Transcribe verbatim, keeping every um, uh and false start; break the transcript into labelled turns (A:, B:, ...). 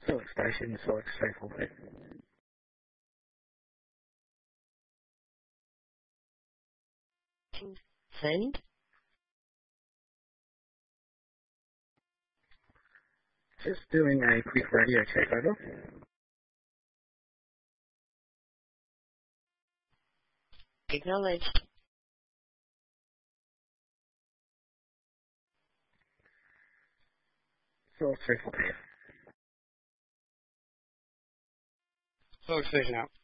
A: Select station, select safe orbit.
B: Send.
A: Just doing a quick radio check, over.
B: Acknowledged.
A: Select safe orbit.
C: Select station out.